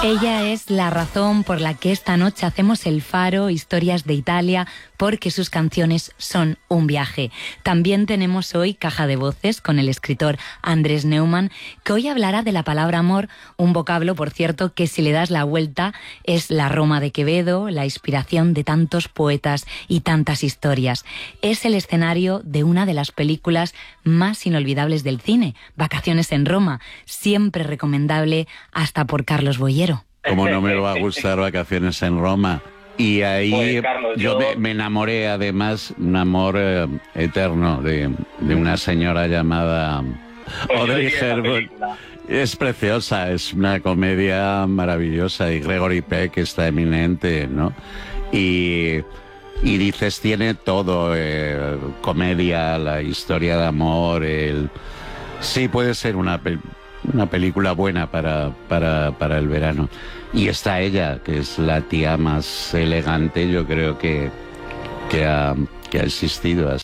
Ella es la razón por la que esta noche hacemos El Faro, historias de Italia, porque sus canciones son un viaje. También tenemos hoy Caja de Voces con el escritor Andrés Neumann, que hoy hablará de la palabra amor, un vocablo, por cierto, que si le das la vuelta es la Roma de Quevedo, la inspiración de tantos poetas y tantas historias. Es el escenario de una de las películas más inolvidables del cine, Vacaciones en Roma, siempre recomendable hasta por Carlos Boyero. ¿Cómo no me va a gustar Vacaciones en Roma? Y ahí pues, Carlos, yo me enamoré, además, un amor eterno de una señora llamada Audrey Hepburn. Es preciosa, es una comedia maravillosa, y Gregory Peck está eminente, ¿no? Y dices, tiene todo, comedia, la historia de amor, sí, puede ser una película buena para el verano. Y está ella, que es la tía más elegante, yo creo que ha existido.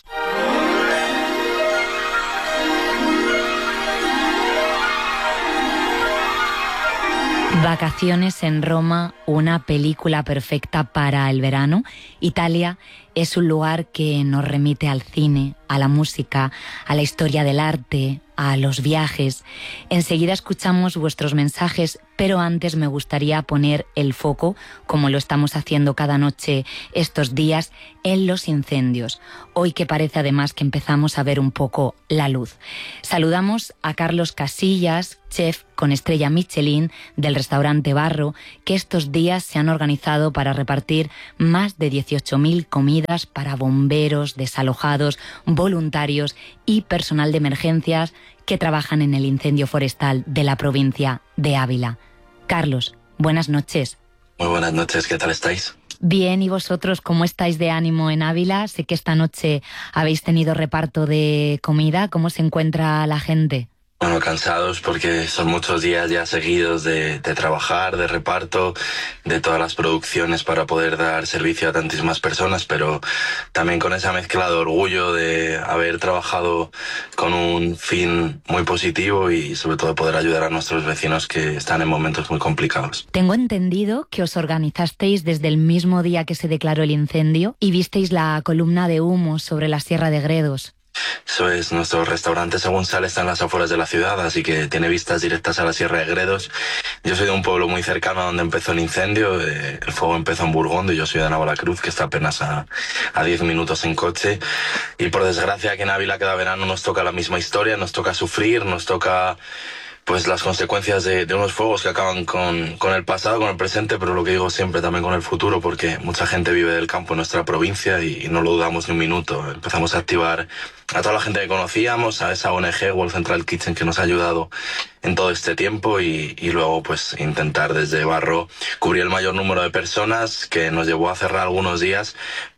Vacaciones en Roma, una película perfecta para el verano. Italia es un lugar que nos remite al cine, a la música, a la historia del arte, a los viajes. Enseguida escuchamos vuestros mensajes, pero antes me gustaría poner el foco, como lo estamos haciendo cada noche estos días, en los incendios. Hoy que parece además que empezamos a ver un poco la luz. Saludamos a Carlos Casillas, chef con estrella Michelin del restaurante Barro, que estos días se han organizado para repartir más de 18.000 comidas para bomberos, desalojados, voluntarios y personal de emergencias que trabajan en el incendio forestal de la provincia de Ávila. Carlos, buenas noches. Muy buenas noches, ¿qué tal estáis? Bien, ¿y vosotros cómo estáis de ánimo en Ávila? Sé que esta noche habéis tenido reparto de comida. ¿Cómo se encuentra la gente? Bueno, cansados porque son muchos días ya seguidos de trabajar, de reparto, de todas las producciones para poder dar servicio a tantísimas personas, pero también con esa mezcla de orgullo de haber trabajado con un fin muy positivo y sobre todo poder ayudar a nuestros vecinos que están en momentos muy complicados. Tengo entendido que os organizasteis desde el mismo día que se declaró el incendio y visteis la columna de humo sobre la Sierra de Gredos. Eso es, nuestro restaurante según sale está en las afueras de la ciudad, así que tiene vistas directas a la Sierra de Gredos. Yo soy de un pueblo muy cercano a donde empezó el incendio, el fuego empezó en Burgondo y yo soy de Navalacruz, que está apenas a 10 minutos en coche. Y por desgracia aquí en Ávila cada verano nos toca la misma historia, nos toca sufrir, nos toca pues las consecuencias de unos fuegos que acaban con el pasado, con el presente, pero lo que digo siempre también con el futuro, porque mucha gente vive del campo en nuestra provincia y no lo dudamos ni un minuto. Empezamos a activar a toda la gente que conocíamos, a esa ONG World Central Kitchen que nos ha ayudado en todo este tiempo y luego pues intentar desde Barro cubrir el mayor número de personas, que nos llevó a cerrar algunos días,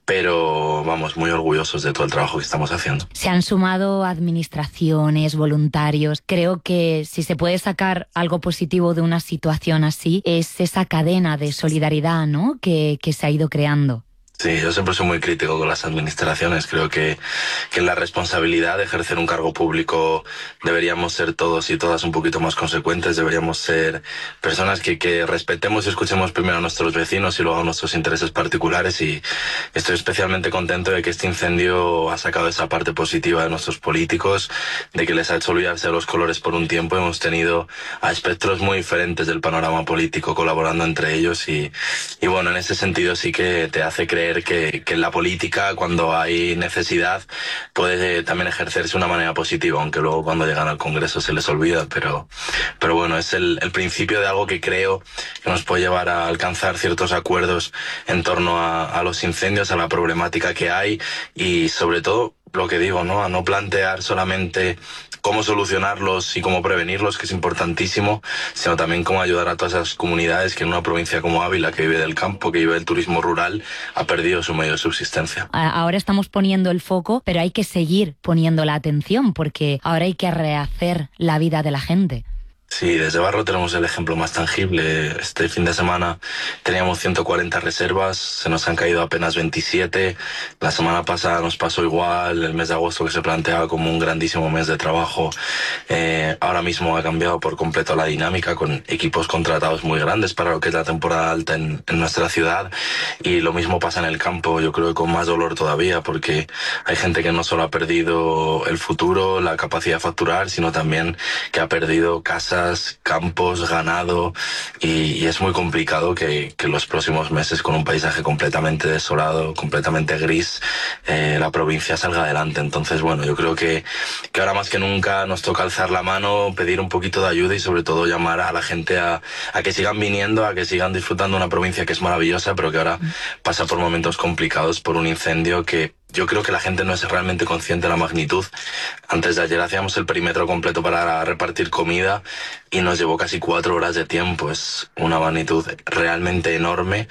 pero vamos, muy orgullosos de todo el trabajo que estamos haciendo. Se han sumado administraciones, voluntarios. Creo que si se puede sacar algo positivo de una situación así, es esa cadena de solidaridad, ¿no?, que se ha ido creando. Sí, yo siempre soy muy crítico con las administraciones. Creo que en la responsabilidad de ejercer un cargo público deberíamos ser todos y todas un poquito más consecuentes. Deberíamos ser personas que respetemos y escuchemos primero a nuestros vecinos y luego a nuestros intereses particulares. Y estoy especialmente contento de que este incendio ha sacado esa parte positiva de nuestros políticos, de que les ha hecho olvidarse de los colores por un tiempo. Hemos tenido a espectros muy diferentes del panorama político colaborando entre ellos y bueno, en ese sentido sí que te hace creer que en la política, cuando hay necesidad, puede también ejercerse de una manera positiva, aunque luego cuando llegan al Congreso se les olvida, pero bueno, es el principio de algo que creo que nos puede llevar a alcanzar ciertos acuerdos en torno a los incendios, a la problemática que hay y sobre todo lo que digo, ¿no?, a no plantear solamente cómo solucionarlos y cómo prevenirlos, que es importantísimo, sino también cómo ayudar a todas esas comunidades que en una provincia como Ávila, que vive del campo, que vive del turismo rural, ha perdido su medio de subsistencia. Ahora estamos poniendo el foco, pero hay que seguir poniendo la atención, porque ahora hay que rehacer la vida de la gente. Sí, desde Barro tenemos el ejemplo más tangible. Este fin de semana teníamos 140 reservas, se nos han caído apenas 27. La semana pasada nos pasó igual, el mes de agosto que se planteaba como un grandísimo mes de trabajo. Ahora mismo ha cambiado por completo la dinámica con equipos contratados muy grandes para lo que es la temporada alta en nuestra ciudad. Y lo mismo pasa en el campo, yo creo que con más dolor todavía, porque hay gente que no solo ha perdido el futuro, la capacidad de facturar, sino también que ha perdido casas, campos, ganado, y es muy complicado que los próximos meses, con un paisaje completamente desolado, completamente gris, la provincia salga adelante. Entonces, bueno, yo creo que ahora más que nunca nos toca alzar la mano, pedir un poquito de ayuda y sobre todo llamar a la gente a que sigan viniendo, a que sigan disfrutando una provincia que es maravillosa, pero que ahora pasa por momentos complicados por un incendio que yo creo que la gente no es realmente consciente de la magnitud. Antes de ayer hacíamos el perímetro completo para repartir comida y nos llevó casi 4 horas de tiempo. Es una magnitud realmente enorme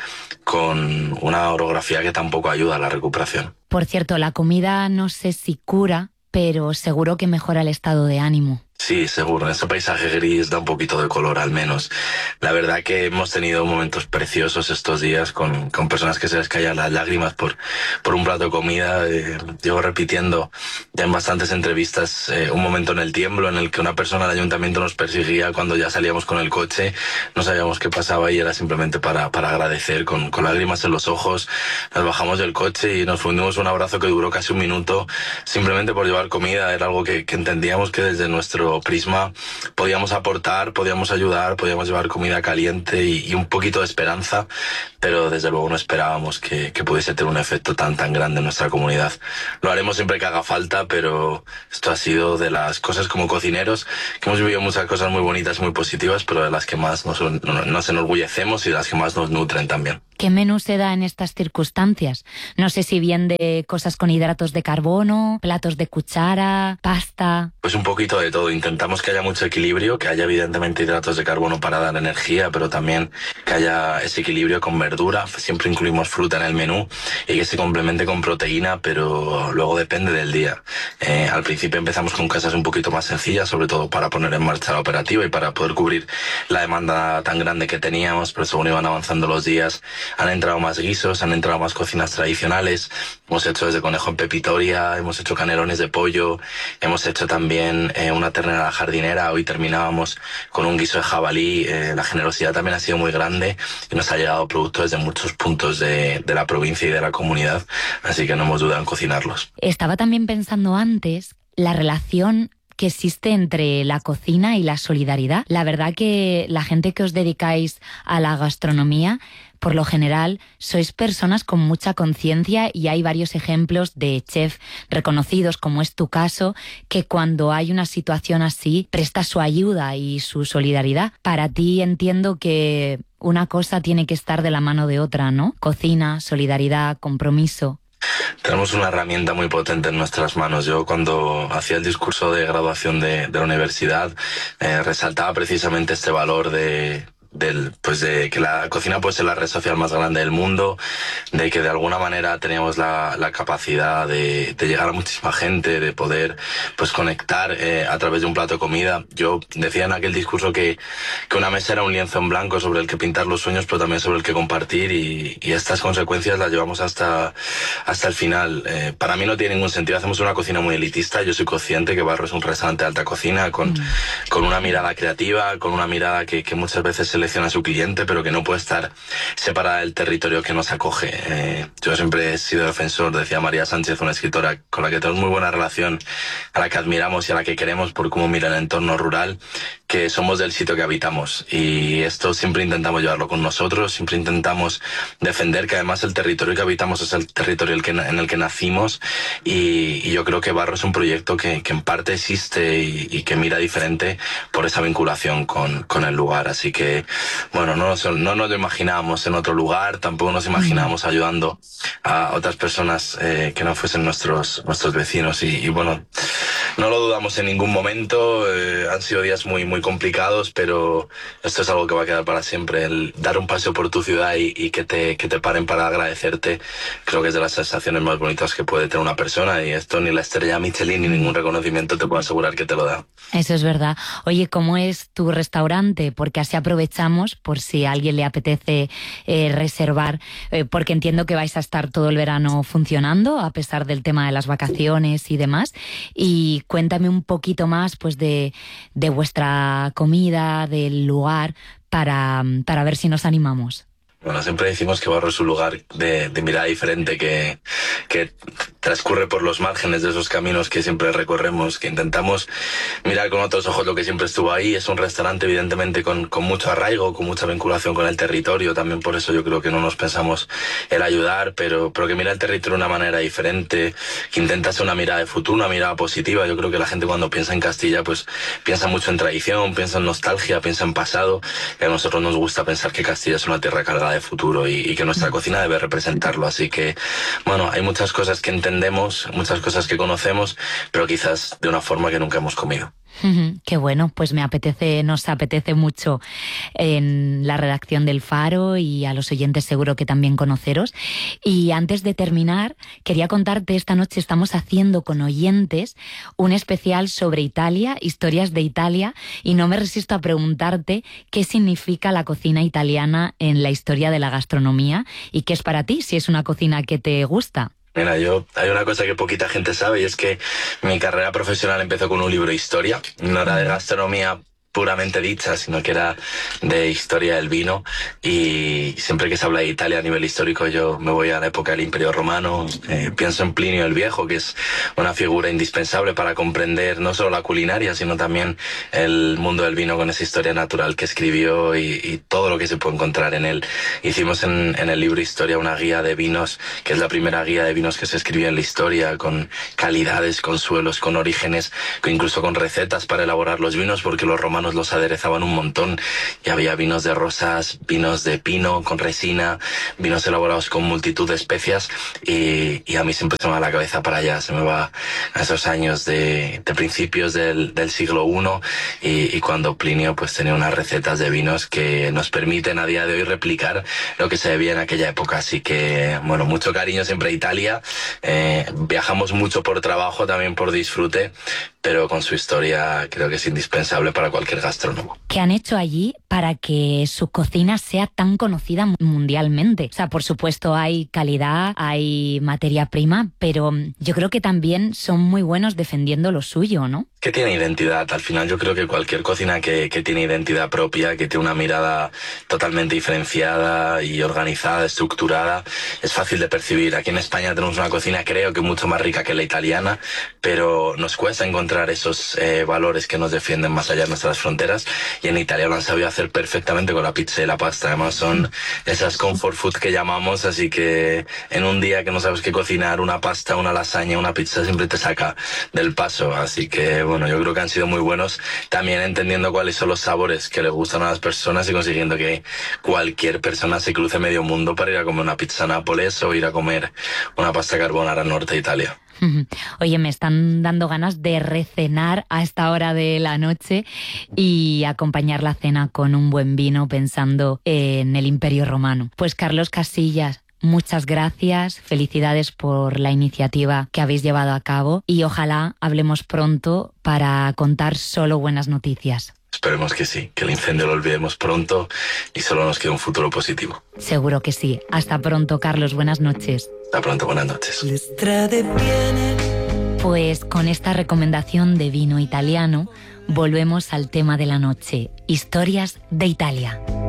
con una orografía que tampoco ayuda a la recuperación. Por cierto, la comida no sé si cura, pero seguro que mejora el estado de ánimo. Sí, seguro. Ese paisaje gris da un poquito de color, al menos. La verdad que hemos tenido momentos preciosos estos días con personas que se les caían las lágrimas por un plato de comida. Llevo repitiendo ya en bastantes entrevistas un momento en el tiemblo en el que una persona del ayuntamiento nos perseguía cuando ya salíamos con el coche. No sabíamos qué pasaba y era simplemente para agradecer. Con lágrimas en los ojos nos bajamos del coche y nos fundimos un abrazo que duró casi un minuto simplemente por llevar comida. Era algo que entendíamos que desde nuestro prisma podíamos aportar, podíamos ayudar, podíamos llevar comida caliente y un poquito de esperanza, pero desde luego no esperábamos que pudiese tener un efecto tan grande en nuestra comunidad. Lo haremos siempre que haga falta, pero esto ha sido de las cosas como cocineros, que hemos vivido muchas cosas muy bonitas, muy positivas, pero de las que más nos enorgullecemos y de las que más nos nutren también. ¿Qué menú se da en estas circunstancias? No sé si bien de cosas con hidratos de carbono, platos de cuchara, pasta. Pues un poquito de todo. Intentamos que haya mucho equilibrio, que haya evidentemente hidratos de carbono para dar energía, pero también que haya ese equilibrio con verdura. Siempre incluimos fruta en el menú y que se complemente con proteína, pero luego depende del día. Al principio empezamos con cosas un poquito más sencillas, sobre todo para poner en marcha la operativa y para poder cubrir la demanda tan grande que teníamos, pero según iban avanzando los días, han entrado más guisos, han entrado más cocinas tradicionales. Hemos hecho desde conejo en pepitoria, hemos hecho canelones de pollo, hemos hecho también una ternera a la jardinera. Hoy terminábamos con un guiso de jabalí. La generosidad también ha sido muy grande y nos ha llegado producto desde muchos puntos de la provincia y de la comunidad, así que no hemos dudado en cocinarlos. Estaba también pensando antes la relación que existe entre la cocina y la solidaridad. La verdad que la gente que os dedicáis a la gastronomía, por lo general, sois personas con mucha conciencia y hay varios ejemplos de chefs reconocidos, como es tu caso, que cuando hay una situación así, presta su ayuda y su solidaridad. Para ti entiendo que una cosa tiene que estar de la mano de otra, ¿no? Cocina, solidaridad, compromiso. Tenemos una herramienta muy potente en nuestras manos. Yo cuando hacía el discurso de graduación de la universidad resaltaba precisamente este valor de que la cocina puede ser la red social más grande del mundo, de que de alguna manera teníamos la capacidad de llegar a muchísima gente, de poder pues conectar a través de un plato de comida. Yo decía en aquel discurso que una mesa era un lienzo en blanco sobre el que pintar los sueños, pero también sobre el que compartir, y estas consecuencias las llevamos hasta el final. Para mí no tiene ningún sentido. Hacemos una cocina muy elitista. Yo soy consciente que Barro es un restaurante de alta cocina con una mirada creativa, con una mirada que muchas veces selecciona a su cliente, pero que no puede estar separada del territorio que nos acoge. Yo siempre he sido defensor, decía María Sánchez, una escritora con la que tenemos muy buena relación, a la que admiramos y a la que queremos por cómo mira el entorno rural, que somos del sitio que habitamos, y esto siempre intentamos llevarlo con nosotros, siempre intentamos defender que además el territorio que habitamos es el territorio en el que nacimos, y yo creo que Barro es un proyecto que en parte existe y que mira diferente por esa vinculación con el lugar. Así que bueno, no nos lo imaginábamos en otro lugar, tampoco nos imaginábamos ayudando a otras personas que no fuesen nuestros vecinos, y bueno, no lo dudamos en ningún momento. Han sido días muy, muy complicados, pero esto es algo que va a quedar para siempre. El dar un paseo por tu ciudad y que te paren para agradecerte, creo que es de las sensaciones más bonitas que puede tener una persona, y esto ni la estrella Michelin ni ningún reconocimiento te puedo asegurar que te lo da. Eso es verdad. Oye, ¿cómo es tu restaurante? Porque así aprovechamos por si a alguien le apetece reservar, porque entiendo que vais a estar todo el verano funcionando a pesar del tema de las vacaciones y demás. Y cuéntame un poquito más pues de vuestra comida, del lugar, para ver si nos animamos. Bueno, siempre decimos que Barro es un lugar de mirada diferente, que transcurre por los márgenes de esos caminos que siempre recorremos, que intentamos mirar con otros ojos lo que siempre estuvo ahí. Es un restaurante evidentemente con mucho arraigo, con mucha vinculación con el territorio, también por eso yo creo que no nos pensamos el ayudar, pero que mira el territorio de una manera diferente, que intenta ser una mirada de futuro, una mirada positiva. Yo creo que la gente cuando piensa en Castilla pues piensa mucho en tradición, piensa en nostalgia, piensa en pasado, y a nosotros nos gusta pensar que Castilla es una tierra cargada de futuro y que nuestra cocina debe representarlo. Así que, bueno, hay muchas cosas que entendemos, muchas cosas que conocemos, pero quizás de una forma que nunca hemos comido. Qué bueno, pues nos apetece mucho en la redacción del Faro y a los oyentes seguro que también conoceros. Y antes de terminar, quería contarte, esta noche estamos haciendo con oyentes un especial sobre Italia, historias de Italia, y no me resisto a preguntarte qué significa la cocina italiana en la historia de la gastronomía y qué es para ti, si es una cocina que te gusta. Mira, hay una cosa que poquita gente sabe, y es que mi carrera profesional empezó con un libro de historia. No era de gastronomía puramente dicha, sino que era de historia del vino, y siempre que se habla de Italia a nivel histórico yo me voy a la época del Imperio Romano. Pienso en Plinio el Viejo, que es una figura indispensable para comprender no solo la culinaria, sino también el mundo del vino, con esa historia natural que escribió y todo lo que se puede encontrar en él. Hicimos en el libro Historia una guía de vinos, que es la primera guía de vinos que se escribió en la historia, con calidades, con suelos, con orígenes, incluso con recetas para elaborar los vinos, porque los romanos los aderezaban un montón, y había vinos de rosas, vinos de pino con resina, vinos elaborados con multitud de especias, y a mí siempre se me va la cabeza para allá, se me va a esos años de principios del siglo I, y cuando Plinio pues tenía unas recetas de vinos que nos permiten a día de hoy replicar lo que se bebía en aquella época. Así que, bueno, mucho cariño siempre a Italia. Viajamos mucho por trabajo, también por disfrute, pero con su historia creo que es indispensable para cualquier gastrónomo. ¿Qué han hecho allí para que su cocina sea tan conocida mundialmente? O sea, por supuesto hay calidad, hay materia prima, pero yo creo que también son muy buenos defendiendo lo suyo, ¿no? Que tiene identidad. Al final yo creo que cualquier cocina que tiene identidad propia, que tiene una mirada totalmente diferenciada y organizada, estructurada, es fácil de percibir. Aquí en España tenemos una cocina, creo que mucho más rica que la italiana, pero nos cuesta encontrar esos valores que nos defienden más allá de nuestras fronteras, y en Italia lo han sabido hacer perfectamente con la pizza y la pasta. Además son esas comfort food que llamamos, así que en un día que no sabes qué cocinar, una pasta, una lasaña, una pizza siempre te saca del paso. Así que bueno, yo creo que han sido muy buenos, también entendiendo cuáles son los sabores que les gustan a las personas y consiguiendo que cualquier persona se cruce medio mundo para ir a comer una pizza a Nápoles o ir a comer una pasta carbonara al norte de Italia. Oye, me están dando ganas de recenar a esta hora de la noche y acompañar la cena con un buen vino pensando en el Imperio Romano. Pues Carlos Casillas, muchas gracias, felicidades por la iniciativa que habéis llevado a cabo y ojalá hablemos pronto para contar solo buenas noticias. Esperemos que sí, que el incendio lo olvidemos pronto y solo nos quede un futuro positivo. Seguro que sí. Hasta pronto, Carlos, buenas noches. Hasta pronto, buenas noches. Pues con esta recomendación de vino italiano volvemos al tema de la noche, historias de Italia.